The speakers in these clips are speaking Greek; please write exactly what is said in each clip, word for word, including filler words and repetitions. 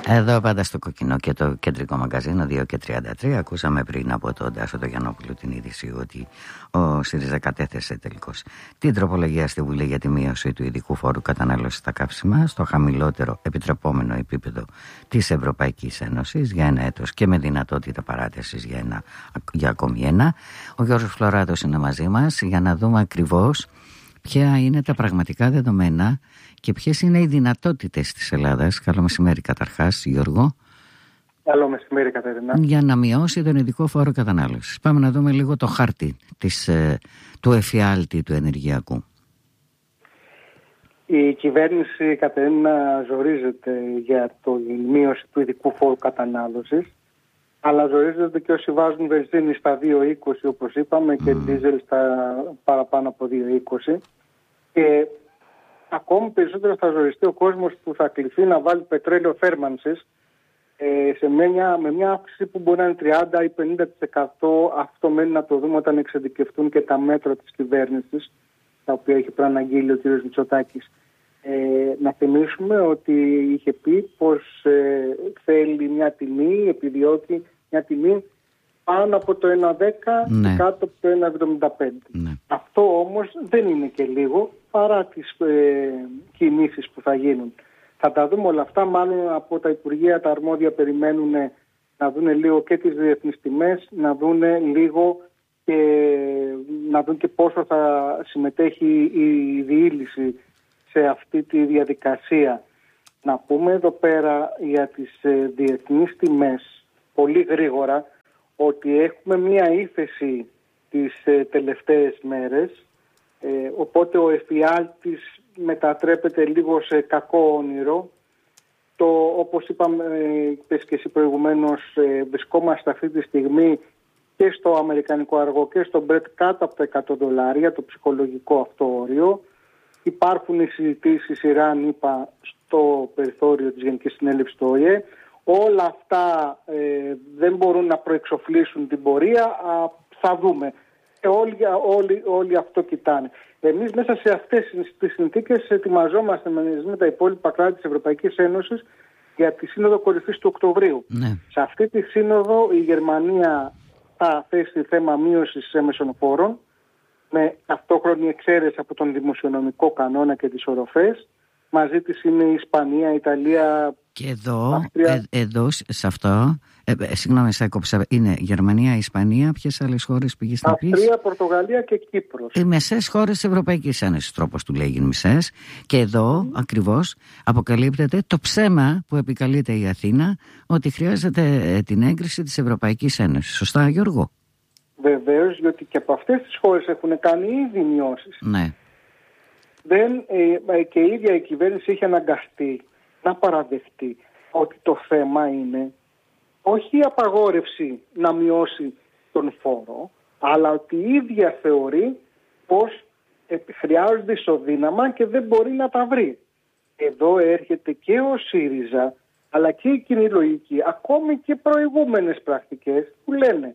Εδώ πάντα στο Κοκκινό και το κεντρικό μαγκαζίνο δύο και τριάντα τρία. Ακούσαμε πριν από τον Τάσο τον Γιαννόπουλο την είδηση ότι ο ΣΥΡΙΖΑ κατέθεσε τελικώς την τροπολογία στη Βουλή για τη μείωση του ειδικού φόρου κατανάλωσης στα καύσιμα στο χαμηλότερο επιτρεπόμενο επίπεδο της Ευρωπαϊκής Ένωσης για ένα έτος και με δυνατότητα παράτασης για, ένα, για ακόμη ένα. Ο Γιώργος Φλωράτος είναι μαζί μας για να δούμε ακριβώς ποια είναι τα πραγματικά δεδομένα και ποιες είναι οι δυνατότητες της Ελλάδας. Καλό μεσημέρι καταρχάς, Γιώργο. Καλό μεσημέρι, Κατερίνα. Για να μειώσει τον ειδικό φόρο κατανάλωσης. Πάμε να δούμε λίγο το χάρτη της, του εφιάλτη του ενεργειακού. Η κυβέρνηση, Κατερίνα, ζορίζεται για τη μείωση του ειδικού φόρου κατανάλωσης, αλλά ζορίζονται και όσοι βάζουν βενζίνη στα δύο είκοσι, όπως είπαμε, και mm. δίζελ στα παραπάνω από δύο είκοσι. Και ακόμη περισσότερο θα ζοριστεί ο κόσμος που θα κληθεί να βάλει πετρέλαιο θέρμανσης ε, σε μια, με μια αύξηση που μπορεί να είναι τριάντα ή πενήντα τοις εκατό. Αυτό μένει να το δούμε όταν εξειδικευτούν και τα μέτρα της κυβέρνησης, τα οποία έχει προαναγγείλει ο κ. Μητσοτάκης. Ε, να θυμίσουμε ότι είχε πει πως ε, θέλει μια τιμή, επιδιώκει μια τιμή πάνω από το ένα δέκα ναι. και κάτω από το ένα εβδομήντα πέντε. Ναι. Αυτό όμως δεν είναι και λίγο παρά τις ε, κινήσεις που θα γίνουν. Θα τα δούμε όλα αυτά, μάλλον από τα Υπουργεία τα αρμόδια περιμένουν να δουν λίγο και τις διεθνείς τιμές, να δουν λίγο και να δουν και πόσο θα συμμετέχει η διείληση σε αυτή τη διαδικασία. Να πούμε εδώ πέρα για τις ε, διεθνείς τιμές πολύ γρήγορα ότι έχουμε μία ύφεση τις ε, τελευταίες μέρες, ε, οπότε ο εφιάλτης μετατρέπεται λίγο σε κακό όνειρο. Το, όπως είπαμε ε, και εσύ προηγουμένως, ε, βρισκόμαστε αυτή τη στιγμή και στο αμερικανικό αργό και στο Μπρετ κάτω από τα εκατό δολάρια, το ψυχολογικό αυτό όριο. Υπάρχουν οι συζητήσεις Ιράν, είπα, στο περιθώριο της Γενικής Συνέλευσης του Ο Ε Ε. Όλα αυτά ε, δεν μπορούν να προεξοφλήσουν την πορεία. Α, θα δούμε. Και όλοι, όλοι, όλοι αυτό κοιτάνε. Εμείς μέσα σε αυτές τις συνθήκες ετοιμαζόμαστε με τα υπόλοιπα κράτη της Ευρωπαϊκής Ένωσης για τη Σύνοδο Κορυφής του Οκτωβρίου. Ναι. Σε αυτή τη σύνοδο η Γερμανία θα θέσει θέμα μείωσης έμεσων φόρων, με ταυτόχρονη εξαίρεση από τον δημοσιονομικό κανόνα και τις οροφές. Μαζί της είναι η Ισπανία, η Ιταλία. Και εδώ, ε, εδώ σε αυτό, ε, ε, συγγνώμη, σε έκοψα, είναι Γερμανία, Ισπανία, ποιες άλλες χώρες πήγες να πεις? Αυστρία, Πορτογαλία και Κύπρος. Οι μεσές χώρες της Ευρωπαϊκής Ένωσης, τρόπος του λέγει μεσές. Και εδώ mm. ακριβώς αποκαλύπτεται το ψέμα που επικαλείται η Αθήνα, ότι χρειάζεται ε, την έγκριση της Ευρωπαϊκής Ένωσης. Σωστά, Γιώργο? Βεβαίως, γιατί και από αυτές τις χώρες έχουν κάνει ήδη μειώσεις. Ναι. Δεν, ε, και η ίδια η κυβέρνηση έχει αναγκαστεί να παραδεχτεί ότι το θέμα είναι όχι η απαγόρευση να μειώσει τον φόρο, αλλά ότι η ίδια θεωρεί πως ε, χρειάζονται ισοδύναμα και δεν μπορεί να τα βρει. Εδώ έρχεται και ο ΣΥΡΙΖΑ, αλλά και η κοινή λογική, ακόμη και προηγούμενες πρακτικές που λένε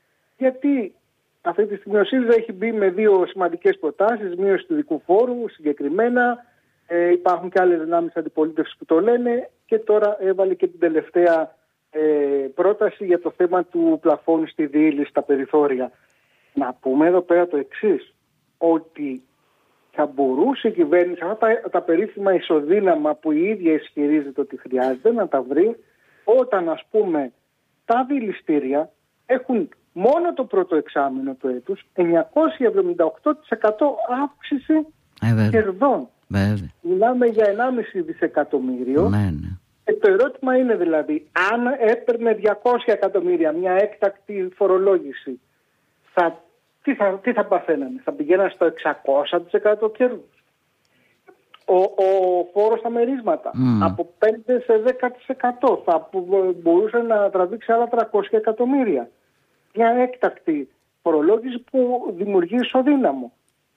γιατί αυτή τη στιγμή ο ΣΥΡΙΖΑ έχει μπει με δύο σημαντικές προτάσεις, μείωση του ειδικού φόρου συγκεκριμένα. Ε, υπάρχουν και άλλες δυνάμεις αντιπολίτευσης που το λένε και τώρα έβαλε και την τελευταία ε, πρόταση για το θέμα του πλαφόνου στη διείληση στα περιθώρια. Να πούμε εδώ πέρα το εξής, ότι θα μπορούσε η κυβέρνηση αυτά τα, τα περίφημα ισοδύναμα που η ίδια ισχυρίζεται ότι χρειάζεται να τα βρει όταν, ας πούμε, τα δηληστήρια έχουν μόνο το πρώτο εξάμηνο του έτους εννιακόσια εβδομήντα οκτώ τοις εκατό αύξηση ε, κερδών. Βέβαια. Μιλάμε για ενάμιση δισεκατομμύριο. Ναι, ναι. Και το ερώτημα είναι δηλαδή, αν έπαιρνε διακόσια εκατομμύρια μια έκτακτη φορολόγηση, θα, τι, θα, τι θα παθαίνανε? Θα πηγαίνανε στο εξακόσια τοις εκατό κέρδους. Ο, ο φόρος στα μερίσματα mm. από πέντε σε δέκα τοις εκατό θα μπορούσε να τραβήξει άλλα τριακόσια εκατομμύρια. Μια έκτακτη φορολόγηση που δημιουργεί ισοδύναμο.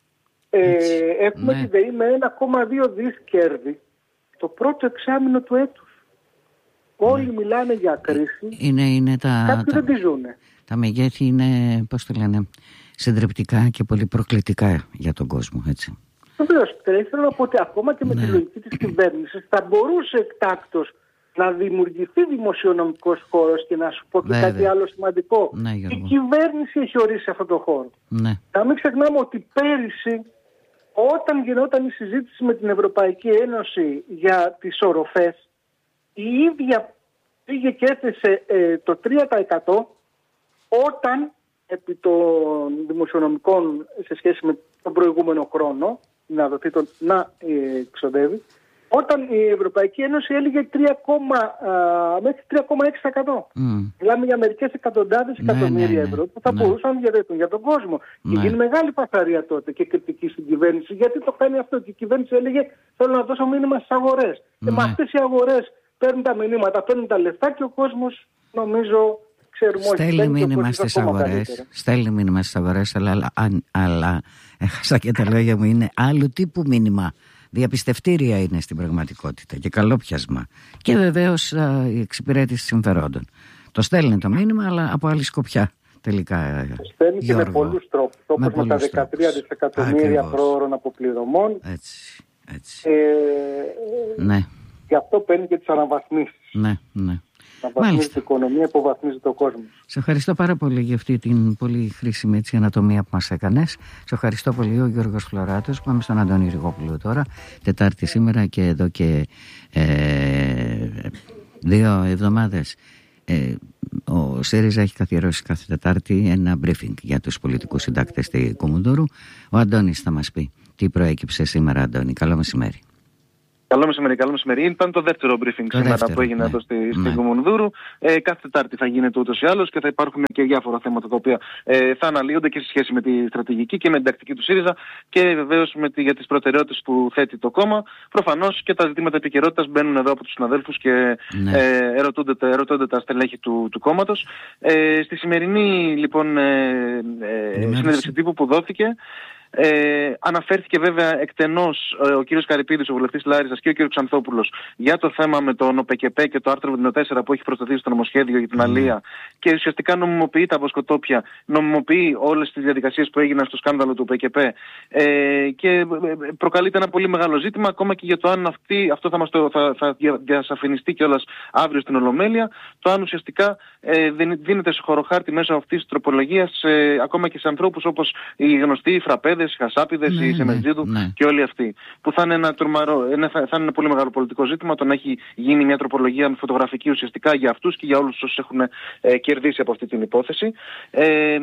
Ε, έχουμε ναι. τη ΔΕΗ με ένα κόμμα δύο δις κέρδη το πρώτο εξάμηνο του έτους. Ναι. Όλοι μιλάνε για κρίση. Είναι, είναι τα, κάποιοι τα, δεν τη ζουνε. Τα μεγέθη είναι, πώς το λένε, συντριπτικά και πολύ προκλητικά για τον κόσμο, έτσι. Βεβαίως, θέλω να πω ότι ακόμα και με ναι. τη λογική της κυβέρνησης θα μπορούσε εκτάκτως να δημιουργηθεί δημοσιονομικός χώρος και να σου πω και Βέβαια. κάτι άλλο σημαντικό. Ναι, η κυβέρνηση έχει ορίσει αυτό το χώρο. Ναι. Να μην ξεχνάμε ότι πέρυσι, όταν γινόταν η συζήτηση με την Ευρωπαϊκή Ένωση για τις οροφές, η ίδια πήγε και έθεσε ε, το τρία τοις εκατό όταν επί των δημοσιονομικών σε σχέση με τον προηγούμενο χρόνο να δοθεί το, να ε, ξοδεύει, όταν η Ευρωπαϊκή Ένωση έλεγε τρία, μέχρι τρία κόμμα έξι τοις εκατό. Mm. Μιλάμε για μερικές εκατοντάδες ναι, εκατομμύρια ναι, ναι, ευρώ που θα ναι. μπορούσαν να διαδεθούν για τον κόσμο. Ναι. Και γίνει μεγάλη παθαρία τότε και κριτική στην κυβέρνηση. Γιατί το κάνει αυτό? Και η κυβέρνηση έλεγε θέλω να δώσω μήνυμα στις αγορές. Ναι. Και με αυτές οι αγορές παίρνουν τα μηνύματα, παίρνουν τα λεφτά και ο κόσμος νομίζω... Στέλνει μήνυμα στις αγορές, στέλνει μήνυμα στις αγορές, αλλά, αλλά, αλλά έχασα και τα λόγια μου, είναι άλλου τύπου μήνυμα. Διαπιστευτήρια είναι στην πραγματικότητα και καλόπιασμα. Και βεβαίως α, η εξυπηρέτηση συμφερόντων. Το στέλνει το μήνυμα, αλλά από άλλη σκοπιά τελικά. Το στέλνει και με πολλούς τρόπους, όπως με, με τα δεκατρία δισεκατομμύρια πρόωρων αποπληρωμών. Έτσι, έτσι. Ε, ναι. Γι' αυτό παίρνει και τις αναβαθμίσεις. Ναι, ναι. Να βαθμίζει την οικονομία, υποβαθμίζει το κόσμο. Σε ευχαριστώ πάρα πολύ για αυτή την πολύ χρήσιμη έτσι, ανατομία που μας έκανες. Σε ευχαριστώ πολύ ο Γιώργος Φλωράτος. Πάμε στον Αντώνη Ριγόπουλο τώρα. Τετάρτη σήμερα και εδώ και ε, δύο εβδομάδες ε, ο ΣΥΡΙΖΑ έχει καθιερώσει κάθε Τετάρτη ένα briefing για τους πολιτικούς συντάκτες στη Κουμουνδούρου. Ο Αντώνης θα μας πει τι προέκυψε σήμερα. Αντώνη, καλό μεσημέρι. Καλό μεσημέρι, καλό μεσημέρι. Ήταν το δεύτερο briefing το σήμερα δεύτερο, που έγινε ναι, εδώ στη, στην ναι. Κουμουνδούρου. Ε, κάθε Τετάρτη θα γίνεται ούτως ή άλλως και θα υπάρχουν και διάφορα θέματα τα οποία ε, θα αναλύονται και σε σχέση με τη στρατηγική και με την τακτική του ΣΥΡΙΖΑ και βεβαίως με τη, για τις προτεραιότητες που θέτει το κόμμα. Προφανώς και τα ζητήματα επικαιρότητας μπαίνουν εδώ από τους συναδέλφους και ναι. ε, ερωτούνται, ερωτούνται τα στελέχη του, του κόμματος. Ε, στη σημερινή λοιπόν ε, ε, συνέντευξη τύπου που δόθηκε. Ε, αναφέρθηκε βέβαια εκτενώς ε, ο κύριος Καρυπίδης, ο βουλευτής Λάρισσας και ο κύριος Ξανθόπουλος για το θέμα με τον ΟΠΕΚΕΠΕ και το άρθρο εβδομήντα τέσσερα που έχει προσταθεί στο νομοσχέδιο για την mm. αλία και ουσιαστικά νομιμοποιεί τα βοσκοτόπια, νομιμοποιεί όλες τις διαδικασίες που έγιναν στο σκάνδαλο του ΟΠΕΚΕΠΕ ε, και προκαλείται ένα πολύ μεγάλο ζήτημα ακόμα και για το αν αυτή, αυτό θα, μας το, θα, θα διασαφινιστεί κιόλας αύριο στην Ολομέλεια, το αν ουσιαστικά ε, δίνεται σε χωροχάρτη μέσω αυτής της τροπολογίας ε, ακόμα και σε ανθρώπους όπως οι γνωστοί φραπέδες, οι Χασάπιδες, ναι, οι Σεμετζίδου ναι, ναι. και όλοι αυτοί. Που θα είναι ένα, τρομαρό, ένα, θα, θα είναι ένα πολύ μεγάλο πολιτικό ζήτημα το να έχει γίνει μια τροπολογία με φωτογραφική ουσιαστικά για αυτούς και για όλους όσους έχουν ε, κερδίσει από αυτή την υπόθεση. Ε,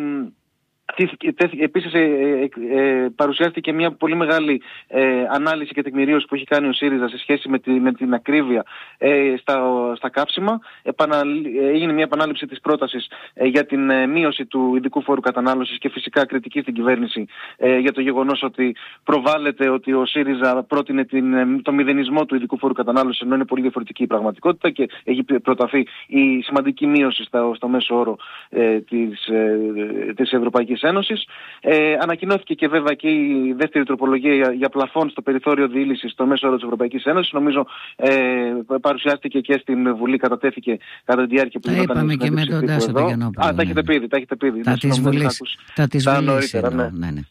Επίσης ε, ε, ε, παρουσιάστηκε μια πολύ μεγάλη ε, ανάλυση και τεκμηρίωση που έχει κάνει ο ΣΥΡΙΖΑ σε σχέση με, τη, με την ακρίβεια ε, στα, στα κάψιμα. Επανα, έγινε μια επανάληψη της πρότασης ε, για την ε, μείωση του ειδικού φόρου κατανάλωσης και φυσικά κριτική στην κυβέρνηση ε, για το γεγονός ότι προβάλλεται ότι ο ΣΥΡΙΖΑ πρότεινε την, ε, το μηδενισμό του ειδικού φόρου κατανάλωσης ενώ είναι πολύ διαφορετική η πραγματικότητα και έχει προταθεί η σημαντική μείωση στα, στο μέσο όρο ε, της, ε, της Ευρωπαϊκής Ένωσης. Ε, ανακοινώθηκε και βέβαια και η δεύτερη τροπολογία για, για πλαφόν στο περιθώριο διήλυσης στο μέσο όρο της Ευρωπαϊκής Ένωσης. Νομίζω ε, παρουσιάστηκε και στην Βουλή, κατατέθηκε κατά τη διάρκεια που γινόταν. Τα είπαμε και με τον Τάσο τον Γιαννόπουλο. Α, τα έχετε πει, τα έχετε πει. Τα της Βουλής. Τα της Βουλής. Ναι, ναι.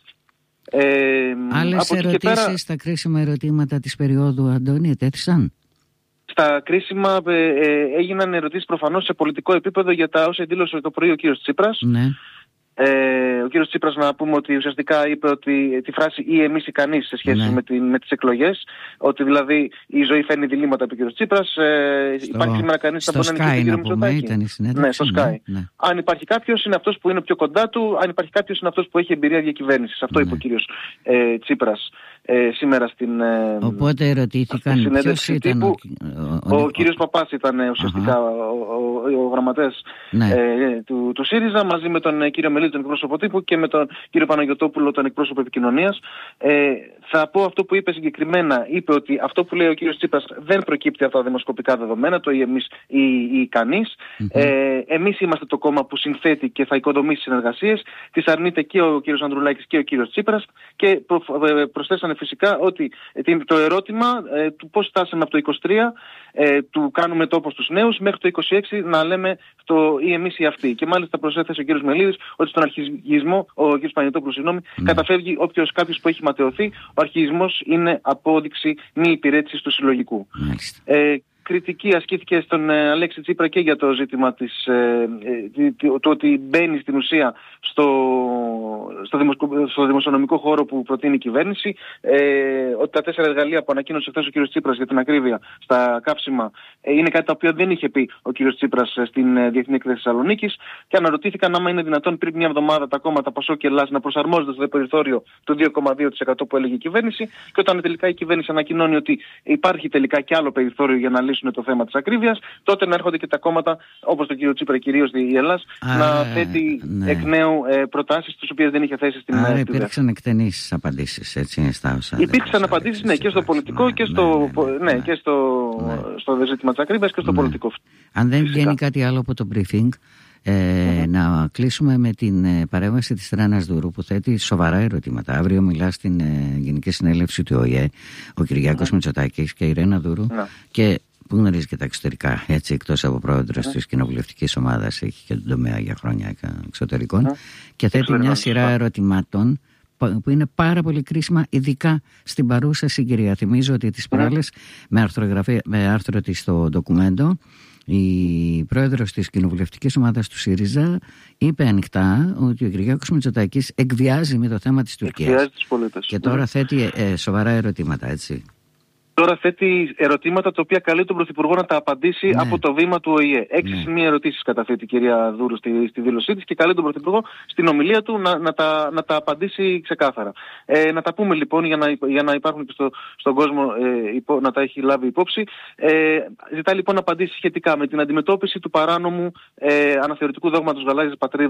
Ε, Άλλες ερωτήσεις πέρα... στα κρίσιμα ερωτήματα της περίοδου, Αντώνη, ετέθησαν? Στα κρίσιμα ε, ε, έγιναν ερωτήσεις προφανώς σε πολιτικό επίπεδο για τα όσα δήλωσε το πρωί ο κύριος Τσίπρας. Ναι. Ε, ο κύριος Τσίπρας, να πούμε ότι ουσιαστικά είπε ότι τη φράση ή εμείς ή κανείς σε σχέση ναι. με, την, με τις εκλογές, ότι δηλαδή η ζωή φέρνει διλήμματα, είπε ο κύριος Τσίπρας. Ε, στο, υπάρχει σήμερα κανείς να μπορεί να νικήσει τον κύριο Μητσοτάκη. Ναι, στο Sky. Ναι, ναι. Αν υπάρχει κάποιος είναι αυτός που είναι πιο κοντά του, αν υπάρχει κάποιος είναι αυτός που έχει εμπειρία διακυβέρνησης. Αυτό ναι. είπε ο κύριος ε, Τσίπρας ε, σήμερα στην ε, Οπότε ερωτήθηκαν ποιος ήταν ο, ο, ο, ο κύριος Παπάς ήταν ουσιαστικά uh-huh. ο, ο, ο γραμματέας ναι. ε, του, του ΣΥΡΙΖΑ μαζί με τον ε, κύριο Μελίδη, τον εκπρόσωπο τύπου, και με τον κύριο Παναγιωτόπουλο, τον εκπρόσωπο επικοινωνίας. Ε, θα πω αυτό που είπε συγκεκριμένα. Είπε ότι αυτό που λέει ο κύριος Τσίπρας δεν προκύπτει από τα δημοσκοπικά δεδομένα, το ή εμείς ή, ή κανείς. Mm-hmm. Ε, εμείς είμαστε το κόμμα που συνθέτει και θα οικοδομήσει συνεργασίες. Τις αρνείται και ο κύριος Ανδρουλάκης και ο κύριος Τσίπρας και προ, ε, προσθέσανε φυσικά ότι ε, το ερώτημα ε, του πώς φτάσαμε από το είκοσι τρία, ε, του κάνουμε τόπο στους νέους, μέχρι το είκοσι έξι να λέμε το ή εμείς ή αυτοί. Και μάλιστα προσέθεσε ο κύριος Μελίδης ότι στον αρχηγισμό, ο κ. Παναγιωτόπουλος, συγγνώμη, mm. καταφεύγει όποιος κάποιος που έχει ματαιωθεί. Ο αρχηγισμός είναι απόδειξη μη υπηρέτησης του συλλογικού. Mm. Ε, κριτική ασκήθηκε στον ε, Αλέξη Τσίπρα και για το ζήτημα της, ε, ε, του ότι μπαίνει στην ουσία στο, στο, δημοσιο, στο δημοσιονομικό χώρο που προτείνει η κυβέρνηση, ε, ότι τα τέσσερα εργαλεία που ανακοίνωσε χθες ο κ. Τσίπρας για την ακρίβεια στα καύσιμα ε, είναι κάτι το οποίο δεν είχε πει ο κ. Τσίπρας στην ε, Διεθνή Έκθεση Θεσσαλονίκης, και αναρωτήθηκαν άμα είναι δυνατόν πριν μια εβδομάδα τα κόμματα Πασόκ και Ελλάς να προσαρμόζονται στο περιθώριο του δύο κόμμα δύο τοις εκατό που έλεγε η κυβέρνηση, και όταν τελικά η κυβέρνηση ανακοινώνει ότι υπάρχει τελικά και άλλο περιθώριο για να λύσουν το θέμα της ακρίβειας, τότε να έρχονται και τα κόμματα, όπως το κ. Τσίπρα, κυρίως η Ελλάς, Α, να θέτει ναι. εκ νέου ε, προτάσεις τις οποίες δεν είχε θέσει στην Ελλάδα. Άρα υπήρξαν εκτενείς απαντήσεις, έτσι, στα όσα. Υπήρξαν απαντήσεις, ναι, και στο πολιτικό ναι, και στο, ναι, ναι, ναι, ναι, και στο, ναι. στο ζήτημα της ακρίβειας και στο ναι. πολιτικό. Αν δεν βγαίνει κάτι άλλο από το briefing, Ε, mm-hmm. να κλείσουμε με την ε, παρέμβαση της Τρένας Δούρου, που θέτει σοβαρά ερωτήματα. Αύριο μιλά στην ε, Γενική Συνέλευση του ΟΗΕ ο Κυριάκος mm-hmm. Μητσοτάκης και η Ρένα Δούρου mm-hmm. και που γνωρίζει και τα εξωτερικά, έτσι, εκτός από πρόεδρος mm-hmm. της κοινοβουλευτικής ομάδας, έχει και τον τομέα για χρόνια εξωτερικών mm-hmm. και θέτει μια σειρά ερωτημάτων που είναι πάρα πολύ κρίσιμα, ειδικά στην παρούσα συγκυρία. Θυμίζω ότι τις προάλλες mm-hmm. με, με άρθρο της στο ντοκουμέντο, η πρόεδρος της κοινοβουλευτικής ομάδας του ΣΥΡΙΖΑ είπε ανοιχτά ότι ο Κυριάκος Μητσοτάκης εκβιάζει με το θέμα της Τουρκίας. Και τώρα θέτει ε, σοβαρά ερωτήματα, έτσι. Τώρα θέτει ερωτήματα τα οποία καλεί τον Πρωθυπουργό να τα απαντήσει ναι. από το βήμα του ΟΗΕ. Έξι ναι. σημεία ερωτήσεις καταθέτει η κυρία Δούρου στη, στη δήλωσή της και καλεί τον Πρωθυπουργό στην ομιλία του να, να, τα, να τα απαντήσει ξεκάθαρα. Ε, να τα πούμε λοιπόν για να, για να υπάρχουν και στο, στον κόσμο ε, υπό, να τα έχει λάβει υπόψη. Ε, ζητά λοιπόν να απαντήσει σχετικά με την αντιμετώπιση του παράνομου ε, αναθεωρητικού δόγματος γαλάζιας πατρίδας